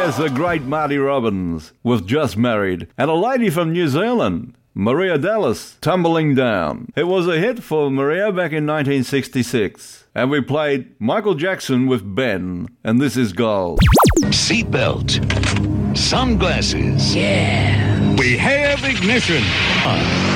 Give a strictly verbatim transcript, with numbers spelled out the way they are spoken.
Yes, the great Marty Robbins with Just Married. And a lady from New Zealand, Maria Dallas, Tumbling Down. It was a hit for Maria back in nineteen sixty-six. And we played Michael Jackson with Ben, and this is Gold. Seatbelt. Sunglasses. Yeah. We have ignition.